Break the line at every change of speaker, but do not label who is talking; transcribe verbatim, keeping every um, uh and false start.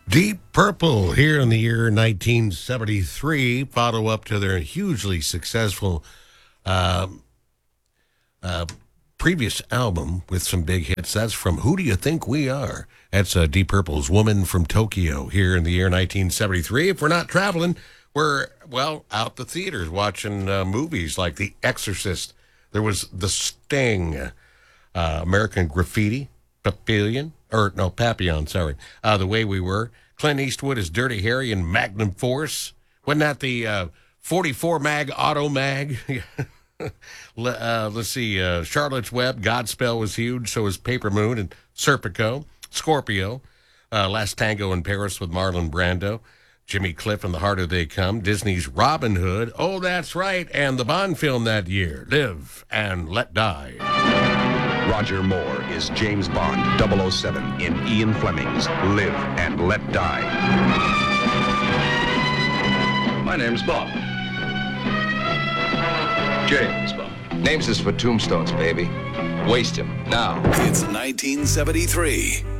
Deep Purple here in the year nineteen seventy-three, follow up to their hugely successful um, uh, previous album with some big hits. That's from Who Do You Think We Are? That's uh, Deep Purple's Woman from Tokyo here in the year nineteen seventy-three. If we're not traveling, we're, well, out the theaters watching uh, movies like The Exorcist. There was The Sting, uh, American Graffiti, Papillon, or no, Papillon, sorry. Uh, the Way We Were. Clint Eastwood is Dirty Harry and Magnum Force. Wasn't that the uh, forty-four mag Auto Mag? uh, let's see, uh, Charlotte's Web, Godspell was huge. So was Paper Moon and Serpico, Scorpio, uh, Last Tango in Paris with Marlon Brando, Jimmy Cliff and The Harder They Come, Disney's Robin Hood. Oh, that's right, and the Bond film that year, Live and Let Die.
Roger Moore is James Bond double oh seven in Ian Fleming's Live and Let Die.
My name's Bob. James Bond.
Names is for tombstones, baby. Waste him, now.
It's nineteen seventy-three.